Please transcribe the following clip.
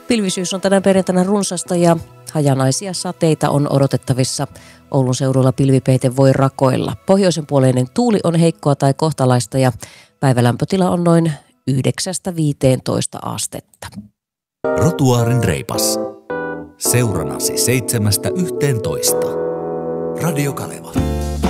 Pilvisyys on tänään perjantaina runsasta ja hajanaisia sateita on odotettavissa. Oulun seudulla pilvipeite voi rakoilla. Pohjoisen puoleinen tuuli on heikkoa tai kohtalaista ja päivälämpötila on noin 9-15 astetta. Rotuaarin reipas. Seuranasi 7-11. Radio Kaleva.